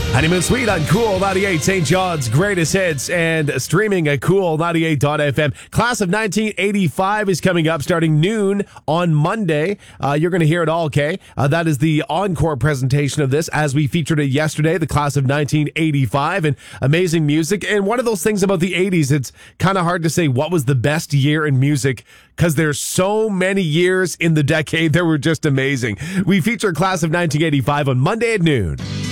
Honeymoon Suite on Cool 98, St. John's greatest hits, and streaming at cool98.fm. Class of 1985 is coming up starting noon on Monday. You're going to hear it all, okay? That is the encore presentation of this as we featured it yesterday, the class of 1985, and amazing music. And one of those things about the 80s, it's kind of hard to say what was the best year in music because there's so many years in the decade that were just amazing. We feature Class of 1985 on Monday at noon.